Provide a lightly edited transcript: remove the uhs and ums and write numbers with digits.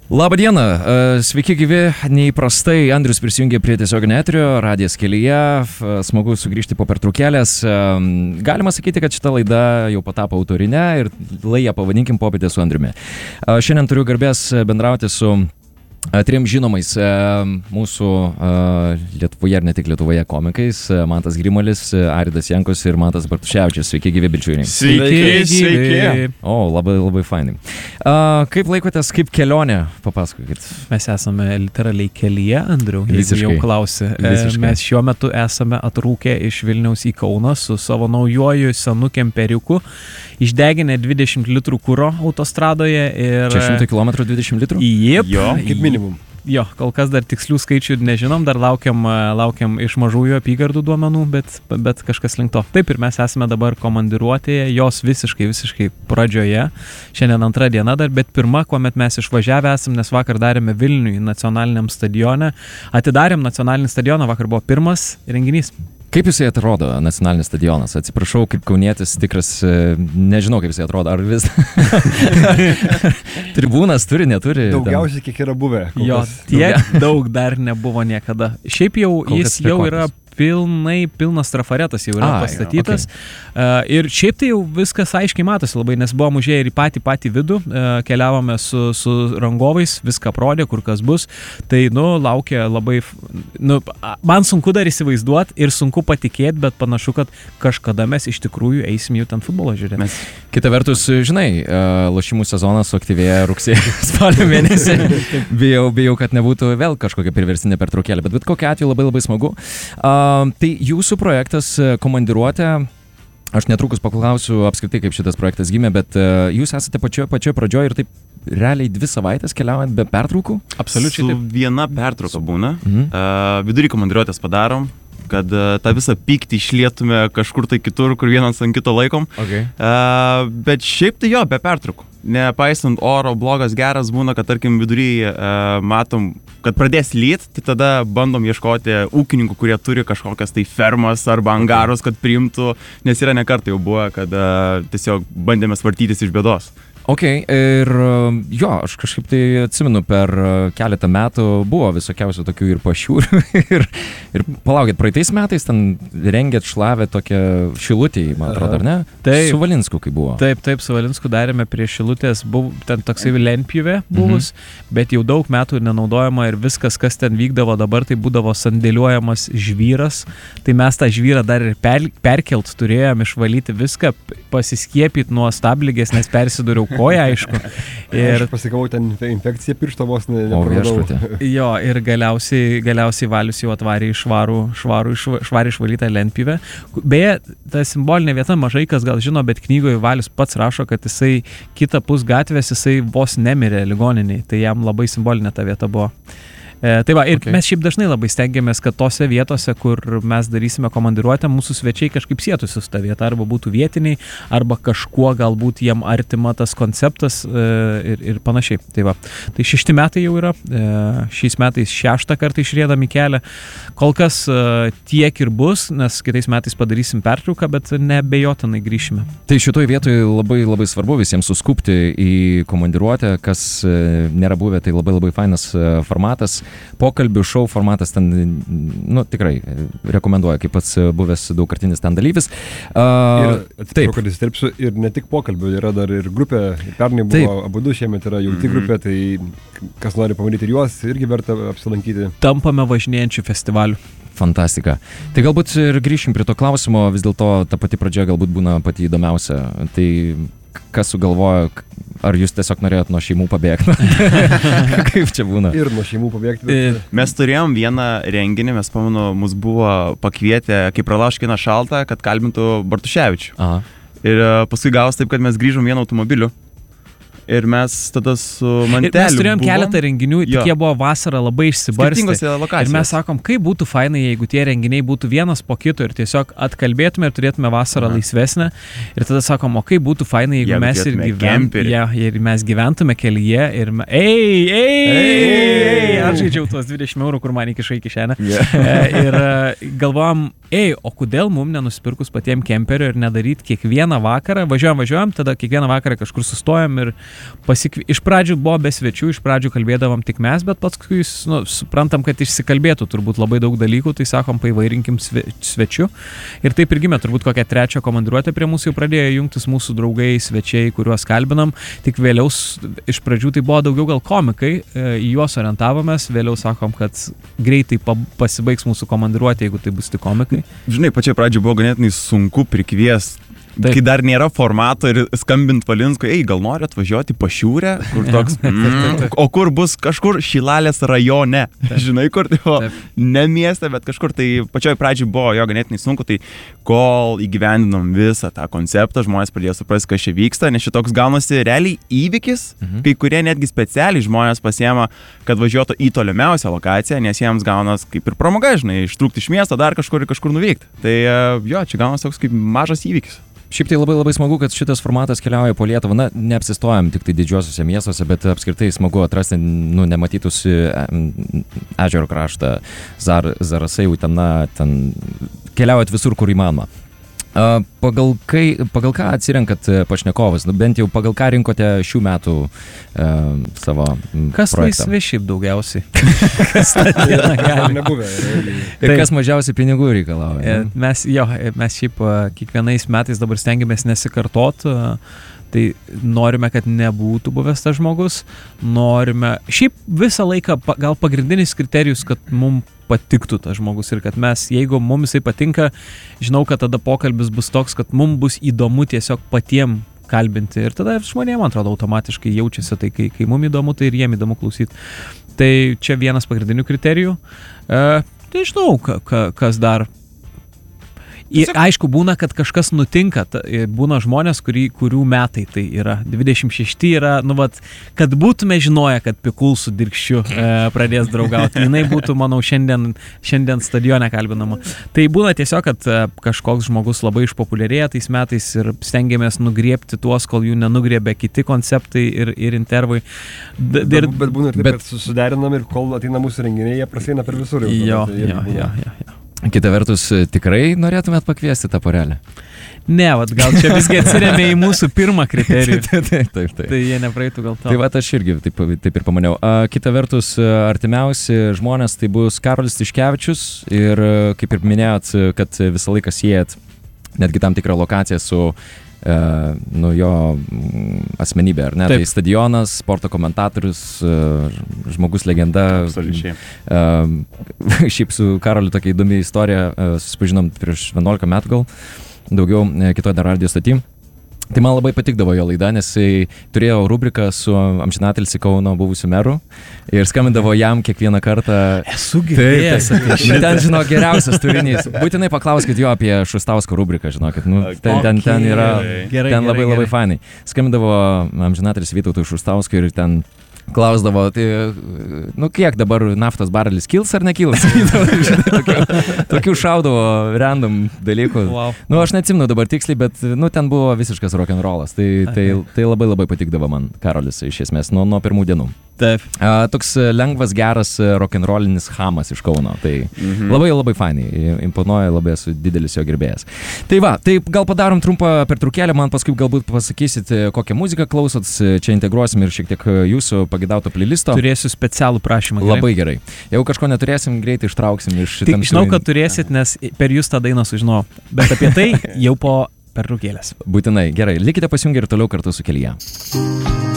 Labą dieną, sveiki gyvi, neįprastai Andrius prisijungė prie tiesioginio eterio, radijas kelyje, smagu sugrįžti po pertraukėlės. Galima sakyti, kad šita laida jau patapo autorinė ir laidą pavadinkim Popietė su Andriumi. Šiandien turiu garbės bendrauti su trim žinomais mūsų Lietuvoje ir ne tik Lietuvoje komikais, Mantas Grimolis, Aridas Jankus ir Mantas Bartuševičius. Sveiki gyvi, bičiuliai. Sveiki. O, labai fainai. Kaip laikotės, kaip kelionė, papasakokit. Mes esame literaliai kelyje, Andriu, jeigu Visiškai. jau klausi. Mes šiuo metu esame atrūkę iš Vilniaus į Kauną su savo naujoju senu kemperiuku, išdeginę 20 litrų kuro autostradoje ir... Čia 100 km 20 litrų? Jep. Jo, kaip minimum. Jo, kol kas dar tikslių skaičių nežinom, dar laukiam iš mažųjų apygardų duomenų, bet kažkas link to. Taip, ir mes esame dabar komandiruotėje, jos visiškai pradžioje. Šiandien antra diena dar, bet pirma, kuomet mes išvažiavę esam, nes vakar darėme Vilniui nacionaliniam stadione. Atidarėm nacionalinį stadioną, vakar buvo pirmas renginys. Kaip jisai atrodo, nacionalinis stadionas? Atsiprašau, kaip kaunietis tikras, nežinau, kaip jisai atrodo, ar vis... Tribūnas turi, neturi? Daugiausiai, kiek yra buvę. Jo, tiek daug dar nebuvo niekada. Šiaip jau jis jau yra pilnas trafaretas jau yra pastatytas. Okay. Ir šiaip tai jau viskas aiškiai matosi labai, nes buvom užėję ir į patį vidų, keliavome su rangovais, viską aprodė, kur kas bus. Tai, laukia labai... man sunku dar įsivaizduoti ir sunku patikėti, bet panašu, kad kažkada mes iš tikrųjų eisim jau ten futbolo žiūrėti. Kita vertus, žinai, lošimų sezonas suaktyvėja rugsėjo spalio mėnesį. Bijau, kad nebūtų vėl kažkokia priverstinė pertraukėlė, bet kokiu atveju labai smagu. Tai jūsų projektas komandiruotė, aš netrukus paklausiu apskritai, kaip šitas projektas gimė, bet jūs esate pačioje pradžioje ir taip realiai 2 savaitės keliaujant be pertraukų? Absoliučiai. Su viena pertrauka būna. Vidurį komandiruotės padarom, kad tą visą pyktį išlietume kažkur tai kitur, kur vienas ant kito laikom. Okay. Bet šiaip tai jo, be pertraukų. Nepaisant oro, blogas, geras būna, kad tarkim vidury matom, kad pradės lyt, tai tada bandom ieškoti ūkininkų, kurie turi kažkokias tai fermas arba angarus, kad priimtų, nes yra ne kartą jau buvo, kad tiesiog bandėme svartytis iš bėdos. Ok, ir jo, aš kažkaip tai atsimenu, per keletą metų buvo visokiausių tokių ir pašiūrių ir palaukit, praeitais metais ten rengėt šlavę tokią Šilutį, man atrodo, ar ne? Taip. Su Valinsku, kai buvo. Taip, su Valinsku darėme prie Šilutės, ten toksai lentpjūvė buvus, bet jau daug metų nenaudojama ir viskas, kas ten vykdavo dabar, tai būdavo sandėliuojamas žvyras, tai mes tą žvyrą dar ir perkelt turėjom, išvalyti viską, pasiskiepyti nuo stabligės, nes persidūriau koja, aišku. Ir aš pasigavau ten infekciją piršto vos nepraradau. Jo, ir galiausiai Valius jau atvarė į švarį išvalytą lentpjūvę. Beje, ta simbolinė vieta mažai kas gal žino, bet knygoje Valius pats rašo, kad jisai kitą pus gatvės, jisai vos nemirė ligoniniai. Tai jam labai simbolinė ta vieta buvo. Tai va, ir mes šiaip dažnai labai stengiamės, kad tose vietose, kur mes darysime komandiruotę, mūsų svečiai kažkaip sietųsi su ta vieta, arba būtų vietiniai, arba kažkuo galbūt jiem artima tas konceptas ir panašiai. Tai va, tai 6 metai jau yra, šiais metais 6 kartą išriedami kelią. Kol kas tiek ir bus, nes kitais metais padarysim pertrauką, bet neabejotinai grįšime. Tai šitoj vietoj labai svarbu visiems suskupti į komandiruotę, kas nėra buvę, tai labai fainas formatas. Pokalbių šou formatas ten, tikrai rekomenduoju, kaip pats buvęs daugkartinis ten dalyvis. Ir atsiprašau, kad įsiterpsiu, ir ne tik pokalbių, yra dar ir grupė, pernai buvo abudu, šiemet yra jauti grupė, tai kas nori pamatyti ir juos, irgi verta apsilankyti. Tampame važinėjančių festivalių. Fantastika. Tai galbūt ir grįšim prie to klausimo, vis dėlto ta pati pradžia galbūt būna pati įdomiausia. Tai kas sugalvojo, ar jūs tiesiog norėjot nuo šeimų pabėgti? Kaip čia būna? Ir nuo šeimų pabėgti. Bet... Mes turėjom vieną renginį, mes pamenu, mus buvo pakvietę, kai pralaužkina šaltą, kad kalbintų Bartuševičių. Aha. Ir paskui gavos taip, kad mes grįžom vienu automobiliu. Ir mes tada su Manteliu mes turėjom keletą renginių, tik jie buvo vasarą labai išsibarstę. Skirtingose lokacijose. Ir mes sakom, kaip būtų fainai, jeigu tie renginiai būtų vienas po kito ir tiesiog atkalbėtume ir turėtume vasarą laisvesnę. Ir tada sakom, o kaip būtų fainai, jeigu mes ir mes gyventume kelyje ir aš žaidžiau tuos 20 eurų, kur man įkišai į kišenę. Ir galvojom, o kodėl mums nenusipirkus patiems kemperio ir nedaryti kiekvieną vakarą, važiuojam, tada kiekvieną vakarą kažkur sustojam ir iš pradžių buvo be svečių, iš pradžių kalbėdavom tik mes, bet paskui suprantam, kad išsikalbėtų turbūt labai daug dalykų, tai sakom, paįvairinkim svečių. Ir taip ir gimė, turbūt kokią trečią komandiruotę prie mūsų jau pradėjo jungtis mūsų draugai, svečiai, kuriuos kalbinam, tik vėliau iš pradžių tai buvo daugiau gal komikai, į juos orientavomės, vėliau sakom, kad greitai pasibaigs mūsų komandiruotė, jeigu tai bus tik komikai. Žinai, pačiai pradžiai buvo ganėtinai sunku prikviesti. Taip. Kai dar nėra formato ir skambint Valinskui, gal nori atvažiuoti Pašiūrę, kur toks, o kur bus kažkur Šilalės rajone, žinai, kur tai ne mieste, bet kažkur, tai pačioj pradžiai buvo jo ganėtinai sunku, tai kol įgyvendinom visą tą konceptą, žmonės pradėjo suprasti, kas čia vyksta, nes šitoks gaunasi realiai įvykis, kai kurie netgi specialiai žmonės pasiema, kad važiuotų į tolimiausią lokaciją, nes jiems gaunas kaip ir pramoga, žinai, ištrūkti iš miesto, dar kažkur nuvykti. Tai jo, čia gaunas toks kaip mažas įvykis. Šiaip tai labai labai smagu, kad šitas formatas keliauja po Lietuvą. Na, neapsistojam tik tai didžiosiuose miestuose, bet apskritai smagu atrasti, nematytus ežero kraštą, Zarasai, Utena, ten keliaujat visur, kur įmanoma. Pagal ką atsirenkat pašnekovas? Bent jau pagal ką rinkote šių metų savo kas projektą? Laisvi šiaip daugiausiai. Kas tą dieną gali. Nebuvę. Ir kas mažiausiai pinigų reikalauja? Mes šiaip kiekvienais metais dabar stengiamės nesikartot. Tai norime, kad nebūtų buvęs tas žmogus. Šiaip visą laiką gal pagrindinis kriterijus, kad mums patiktų tas žmogus ir kad mes, jeigu mums jisai patinka, žinau, kad tada pokalbis bus toks, kad mums bus įdomu tiesiog patiem kalbinti. Ir tada žmonėm, man atrodo, automatiškai jaučiasi tai, kai mums įdomu, tai ir jiem įdomu klausyti. Tai čia vienas pagrindinių kriterijų. Tai žinau, kas dar. Ir aišku, būna, kad kažkas nutinka, būna žmonės, kurių metai tai yra, 26 yra, kad būtume žinoję, kad Pikul su Dirkščiu pradės draugauti. Jinai būtų, manau, šiandien stadione kalbinama. Tai būna tiesiog, kad kažkoks žmogus labai išpopuliarėja tais metais ir stengiamės nugriebti tuos, kol jų nenugriebė kiti konceptai ir intervai. Bet būna ir taip, kad susiderinam ir kol ateina mūsų renginiai, jie prasieina per visur. Jo. Kita vertus, tikrai norėtumėt pakviesti tą porelę? Ne, gal čia visgi atsiremė į mūsų pirmą kriterijų. Taip. Tai jie nepraeitų gal to. Tai aš irgi taip ir pamaniau. Kita vertus, artimiausi žmonės tai bus Karolis Tiškevičius ir kaip ir minėjot, kad visą laiką siejat netgi tam tikrą lokaciją su jo asmenybė, ar ne? Taip. Tai stadionas, sporto komentatorius, žmogus legenda. Absoliučiai. Šiaip su Karoliu tokia įdomi istorija, susipažinom prieš 11 metų gal, daugiau kitoje dar radijo stoty. Tai man labai patikdavo jo laida, nes jis turėjo rubriką su amžinatilsį Kauno buvusiu meru ir skambindavo jam kiekvieną kartą. Esu girdėjęs. Ten, žino, geriausias turinys. Būtinai paklauskit jo apie Šustausko rubriką, žinokit. Ten yra, ten labai fainai. Skambindavo amžinatilsį Vytautui Šustauskui ir ten klausdavo, tai, kiek dabar naftos barelis kils ar nekils? Tokių šaudavo random dalykų. Wow. Aš neatsimenu dabar tiksliai, bet, ten buvo visiškas rock'n'rollas. Tai labai patikdavo man Karolis, iš esmės, nuo pirmų dienų. Taip. Toks lengvas, geras rock'n'rollinis chamas iš Kauno. Tai labai fainai, imponuoja, labai esu didelis jo gerbėjas. Tai gal padarom trumpą pertraukėlę, man paskui galbūt pasakysit, kokią muziką klausot, čia integruosim ir šiek tiek jūsų pagidauto playlisto. Turėsiu specialų prašymą. Labai gerai. Jeigu kažko neturėsim, greitai ištrauksim iš... Tik žinau, kad turėsit, nes per jūs tą dainą sužinojau. Bet apie tai jau po pertraukėlės. Būtinai. Gerai. Likite pasijungę ir toliau kartu su Kelyje.